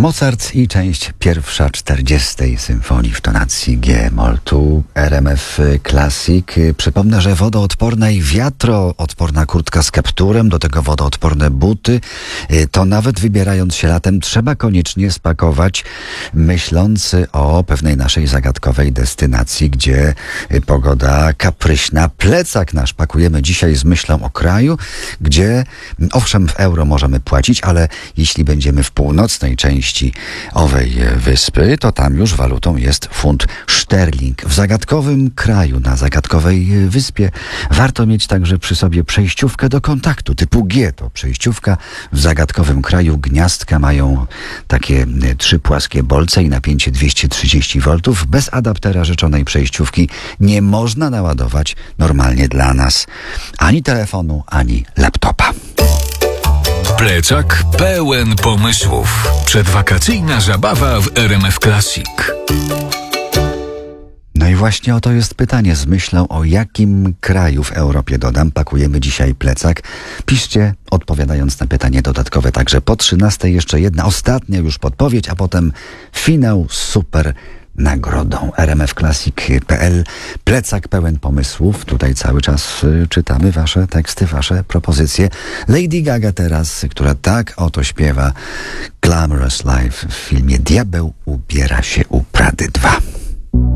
Mozart i część pierwsza 40. symfonii w tonacji G-moll. Tu RMF Classic. Przypomnę, że wodoodporna i wiatroodporna kurtka z kapturem, do tego wodoodporne buty. To nawet wybierając się latem trzeba koniecznie spakować, myśląc o pewnej naszej zagadkowej destynacji, gdzie pogoda kapryśna. Plecak nasz pakujemy dzisiaj z myślą o kraju, gdzie owszem w euro możemy płacić, ale jeśli będziemy w północnej części owej wyspy, to tam już walutą jest funt szterling. W zagadkowym kraju, na zagadkowej wyspie warto mieć także przy sobie przejściówkę do kontaktu typu G. To przejściówka. W zagadkowym kraju gniazdka mają takie 3 płaskie bolce i napięcie 230 V. Bez adaptera rzeczonej przejściówki nie można naładować normalnie dla nas ani telefonu, ani laptopa. Plecak pełen pomysłów. Przedwakacyjna zabawa w RMF Classic. No i właśnie oto jest pytanie z myślą, o jakim kraju w Europie dodam. Pakujemy dzisiaj plecak. Piszcie, odpowiadając na pytanie dodatkowe. Także po 13 jeszcze jedna, ostatnia już podpowiedź, a potem finał z super nagrodą. rmfclassic.pl. Plecak pełen pomysłów. Tutaj cały czas czytamy wasze teksty, wasze propozycje. Lady Gaga teraz, która tak oto śpiewa Glamorous Life w filmie Diabeł ubiera się u Prady 2.